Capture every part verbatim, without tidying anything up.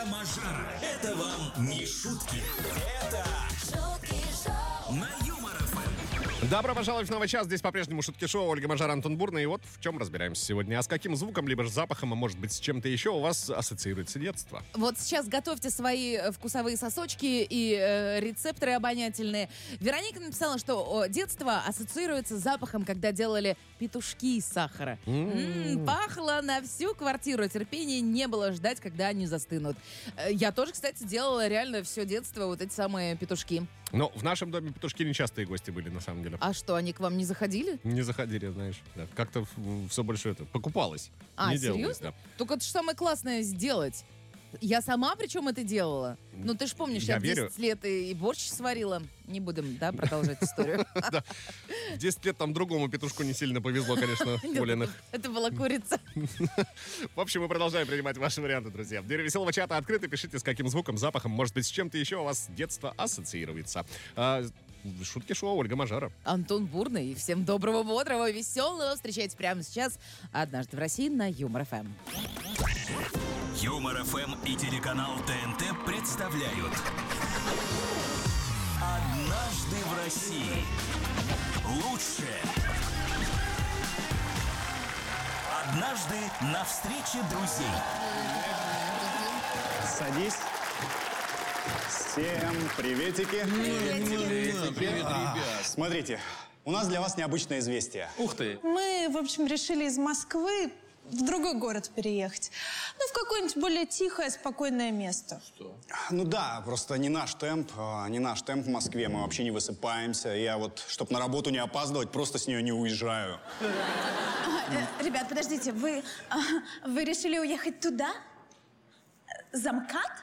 Ольга Мажара. Это вам не шутки. Это шутки шоу на Юмор эф эм. Добро пожаловать в новый час. Здесь по-прежнему шутки шоу. Ольга Мажара, Антон Бурный. И вот в чем разбираемся сегодня. А с каким звуком, либо с запахом, а может быть с чем-то еще у вас ассоциируется детство? Вот сейчас готовьте свои вкусовые сосочки и э, рецепторы обонятельные. Вероника написала, что о, детство ассоциируется с запахом, когда делали петушки из сахара. М-м-м. М-м, пахло на всю квартиру. Терпения не было ждать, когда они застынут. Э, Я тоже, кстати, делала реально все детство вот эти самые петушки. Но в нашем доме петушки нечастые гости были, на самом деле. А что, они к вам не заходили? Не заходили, знаешь. Да. Как-то все больше это покупалось. А, не делалось, серьезно? да. Только это же самое классное сделать. Я сама причем это делала. Ну, ты ж помнишь, я, Я в верю. десять лет и, и борщ сварила. Не будем, да, продолжать историю. Да. В десять лет там другому петушку не сильно повезло, конечно, Оленых. Это была курица. В общем, мы продолжаем принимать ваши варианты, друзья. Двери веселого чата открыты. Пишите, с каким звуком, запахом, может быть, с чем-то еще у вас детство ассоциируется. А, шутки шоу Ольга Мажара. Антон Бурный. Всем доброго, бодрого, веселого. Встречайте прямо сейчас «Однажды в России» на Юмор эф эм. Юмор эф эм и телеканал ТНТ представляют «Однажды в России». Лучшее. Однажды на встрече друзей. Садись. Всем приветики. Привет, ребят. Смотрите, у нас для вас необычное известие. Ух ты. Мы, в общем, решили из Москвы в другой город переехать. Ну, в какое-нибудь более тихое, спокойное место. Что? Ну да, просто не наш темп, а, не наш темп в Москве. Мы вообще не высыпаемся. Я вот, чтобы на работу не опаздывать, просто с нее не уезжаю. Э, Ребят, подождите, вы, а, вы решили уехать туда? Замкат?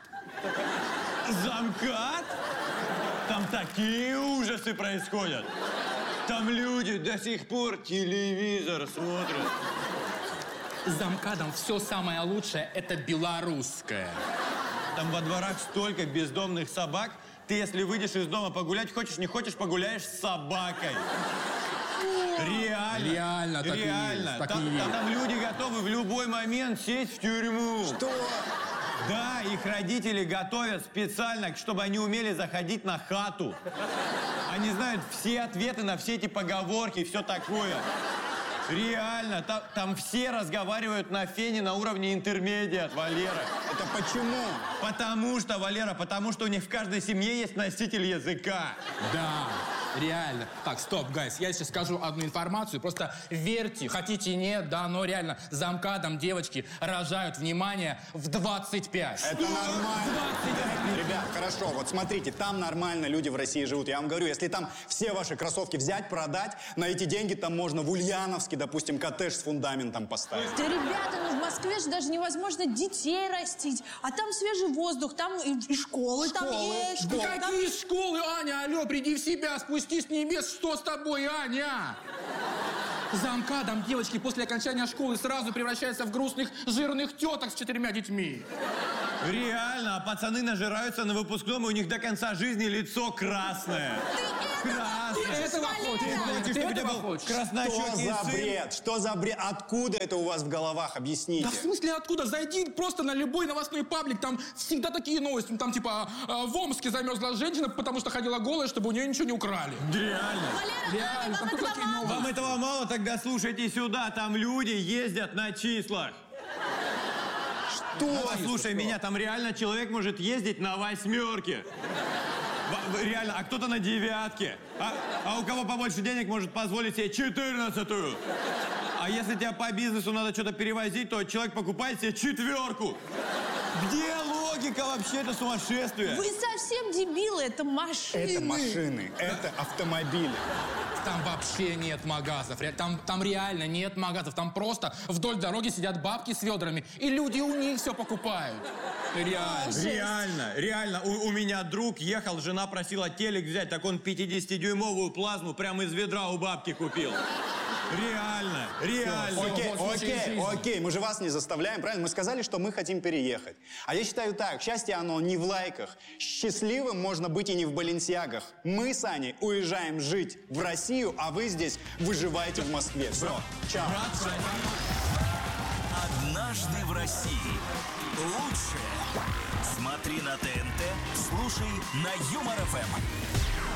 Замкат? Там такие ужасы происходят. Там люди до сих пор телевизор смотрят. За МКАДом все самое лучшее – это белорусское. Там во дворах столько бездомных собак. Ты, если выйдешь из дома погулять, хочешь, не хочешь, погуляешь с собакой. Реально. Реально так и Реально. есть, так там, и есть. там- там люди готовы в любой момент сесть в тюрьму. Что? Да, их родители готовят специально, чтобы они умели заходить на хату. Они знают все ответы на все эти поговорки и все такое. Реально, там, там все разговаривают на фене на уровне интермедиат, Валера. Это почему? Потому что, Валера, потому что у них в каждой семье есть носитель языка. Да, реально. Так, стоп, гайс, я сейчас скажу одну информацию. Просто верьте, хотите нет, да, но реально за МКАДом девочки рожают, внимание, в двадцать пять. Это нормально. двадцать пять. Ребят, хорошо, вот смотрите, там нормально люди в России живут. Я вам говорю, если там все ваши кроссовки взять, продать, на эти деньги там можно в Ульяновске, допустим, коттедж с фундаментом поставить. Да, ребята, ну в Москве же даже невозможно детей растить. А там свежий воздух, там и, и школы, там Школы, есть. школы. там- Какие школы, Аня, алло, приди в себя, спустись с небес, что с тобой, Аня? За МКАДом девочки после окончания школы сразу превращаются в грустных, жирных теток с четырьмя детьми. Реально, а пацаны нажираются на выпускном, и у них до конца жизни лицо красное. Красное. Этого хочешь, Ты Аня, хочешь, ты чтобы у тебя этого был хочешь? Что краснощекий за сын? бред? Что за бред? Откуда это у вас в головах? Объясните. Да в смысле откуда? Зайди просто на любой новостной паблик, там всегда такие новости. Ну, там типа а, в Омске замерзла женщина, потому что ходила голая, чтобы у нее ничего не украли. Реально. Реально, там только такие новости. Вам этого мало? Тогда слушайте сюда. Там люди ездят на числах. Что? Слушай меня, там реально человек может ездить на восьмерке. В- в- Реально, а кто-то на девятке. А, а у кого побольше денег может позволить себе четырнадцатую. А если тебе по бизнесу надо что-то перевозить, то человек покупает себе четверку. Где логика вообще? Это сумасшествие. Вы совсем дебилы, это машины. Это машины, это автомобили. Там вообще нет магазов. Ре- Там, там реально нет магазов. Там просто вдоль дороги сидят бабки с ведрами, и люди у них все покупают. Реально. Реально, реально. У, у меня друг ехал, жена просила телек взять, так он пятидесятидюймовую плазму прямо из ведра у бабки купил. Реально, реально. Окей, вот случай окей, жизни. окей, мы же вас не заставляем, правильно? Мы сказали, что мы хотим переехать. А я считаю так, счастье оно не в лайках. Счастливым можно быть и не в баленсиагах. Мы с Аней уезжаем жить в Россию, а вы здесь выживаете в Москве. Все, чао. «Однажды в России». Лучшее с три на ТНТ, слушай на Юмор ФМ.